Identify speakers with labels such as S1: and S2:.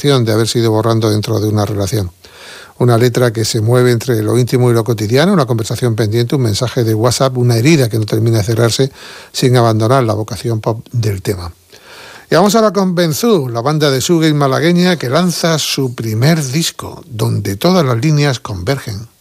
S1: sensación de haberse ido borrando dentro de una relación. Una letra que se mueve entre lo íntimo y lo cotidiano, una conversación pendiente, un mensaje de WhatsApp, una herida que no termina de cerrarse sin abandonar la vocación pop del tema. Y vamos ahora con Benzú, la banda de shoegaze malagueña que lanza su primer disco, donde todas las líneas convergen.